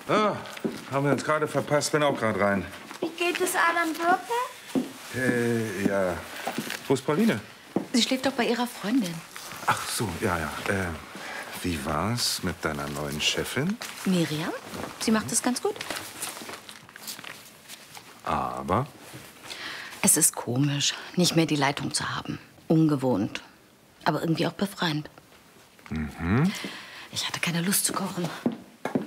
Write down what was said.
Ah, haben wir uns gerade verpasst. Bin auch gerade rein. Wie geht es Adam Birke? Ja. Wo ist Pauline? Sie schläft doch bei ihrer Freundin. Ach so, ja. Wie war's mit deiner neuen Chefin? Miriam? Sie macht es ganz gut. Aber? Es ist komisch, nicht mehr die Leitung zu haben. Ungewohnt. Aber irgendwie auch befreiend. Mhm. Ich hatte keine Lust zu kochen.